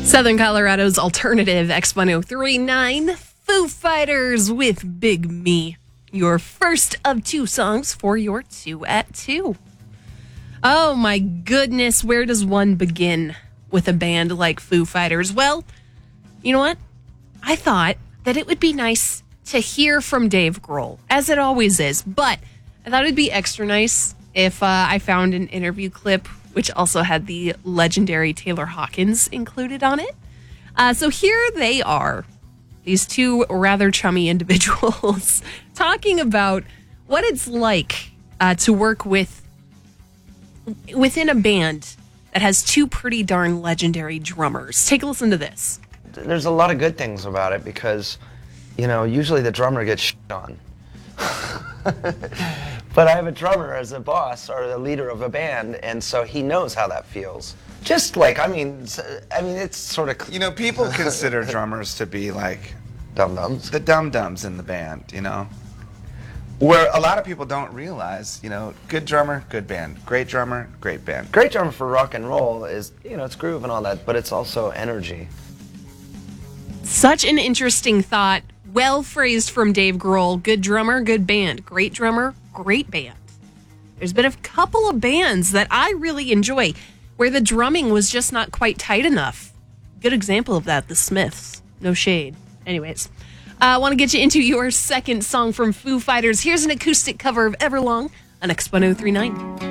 Southern Colorado's alternative X1039, Foo Fighters with Big Me. Your first of two songs for your 2 at 2. Oh my goodness, where does one begin with a band like Foo Fighters? Well, you know what? I thought that it would be nice to hear from Dave Grohl, as it always is, but I thought it'd be extra nice if I found an interview clip which also had the legendary Taylor Hawkins included on it. So here they are, these two rather chummy individuals, talking about what it's like to work within a band that has two pretty darn legendary drummers. Take a listen to this. There's a lot of good things about it because, usually the drummer gets shit on. But I have a drummer as a boss or the leader of a band, and so he knows how that feels. Just like, it's sort of... people consider drummers to be like... Dum-dums. The dum-dums in the band, Where a lot of people don't realize, good drummer, good band. Great drummer, great band. Great drummer for rock and roll is, it's groove and all that, but it's also energy. Such an interesting thought. Well phrased from Dave Grohl. Good drummer, good band. Great drummer, great band. There's been a couple of bands that I really enjoy where the drumming was just not quite tight enough. Good example of that, the Smiths. No shade. Anyways, I want to get you into your second song from Foo Fighters. Here's an acoustic cover of Everlong on X1039.